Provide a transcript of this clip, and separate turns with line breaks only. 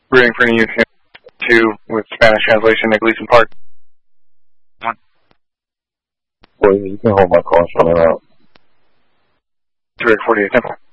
Reading for Unit 2 with Spanish translation, Nick Gleason Park.
Well, you can hold my call, shut it out.
248, 10.